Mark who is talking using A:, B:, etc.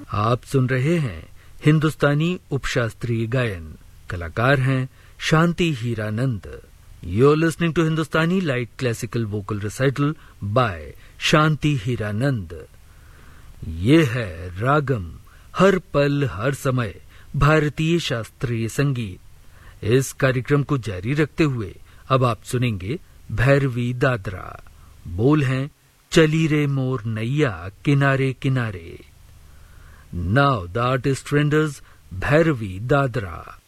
A: आप सुन रहे हैं हिंदुस्तानी उपशास्त्रीय गायन। कलाकार हैं शांति Hiranand. You're listening to Hindustani Light Classical Vocal Recital by शांति हीरानंद। ये है रागम हर पल हर समय भारतीय शास्त्रीय संगीत। इस कार्यक्रम को जारी रखते हुए अब आप सुनेंगे भैरवी दादरा। बोल हैं चली रे मोर नैया किनारे किनारे। Now the artist renders Bhairavi Dadra.